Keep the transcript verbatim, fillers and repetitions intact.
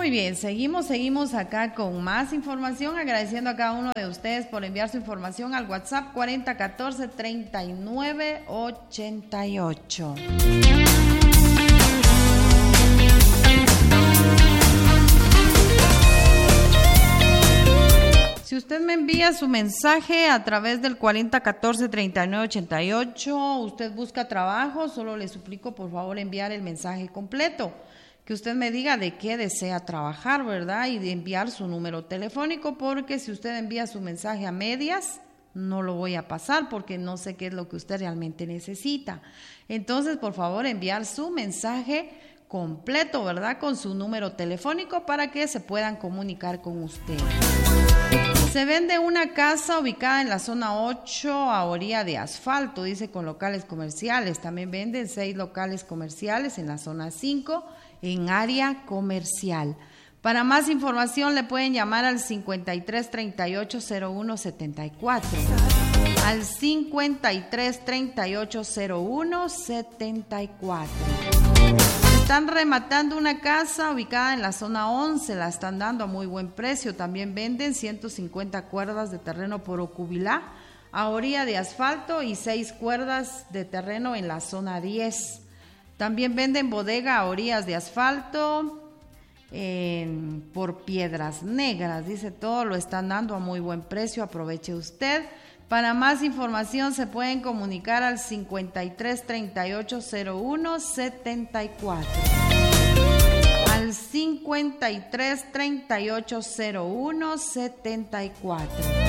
Muy bien, seguimos, seguimos acá con más información, agradeciendo a cada uno de ustedes por enviar su información al WhatsApp cuarenta catorce treinta y nueve ochenta y ocho. Si usted me envía su mensaje a través del cuarenta catorce treinta y nueve ochenta y ocho, usted busca trabajo, solo le suplico por favor enviar el mensaje completo, que usted me diga de qué desea trabajar, ¿verdad? Y de enviar su número telefónico, porque si usted envía su mensaje a medias, no lo voy a pasar porque no sé qué es lo que usted realmente necesita. Entonces, por favor, enviar su mensaje completo, ¿verdad? Con su número telefónico para que se puedan comunicar con usted. Se vende una casa ubicada en la zona ocho a orilla de asfalto, dice, con locales comerciales. También venden seis locales comerciales en la zona cinco, en área comercial. Para más información le pueden llamar al cincuenta y tres treinta y ocho cero uno setenta y cuatro, al cincuenta y tres treinta y ocho cero uno setenta y cuatro. Están rematando una casa ubicada en la zona once, la están dando a muy buen precio. También venden ciento cincuenta cuerdas de terreno por Ocubilá a orilla de asfalto y seis cuerdas de terreno en la zona diez. También venden bodega a orillas de asfalto eh, por Piedras Negras. Dice, todo lo están dando a muy buen precio, aproveche usted. Para más información se pueden comunicar al cincuenta y tres treinta y ocho cero uno setenta y cuatro. Al cincuenta y tres treinta y ocho cero uno setenta y cuatro.